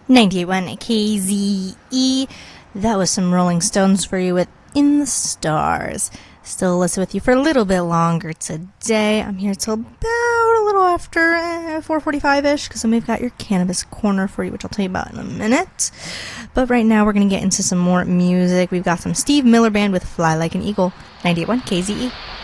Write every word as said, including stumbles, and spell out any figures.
ninety-eight point one K Z E. That was some Rolling Stones for you with In the Stars. Still Alyssa with you for a little bit longer today. I'm here till about a little after eh, four forty-five-ish, because then we've got your Cannabis Corner for you, which I'll tell you about in a minute. But right now we're going to get into some more music. We've got some Steve Miller Band with Fly Like an Eagle, ninety-eight point one K Z E.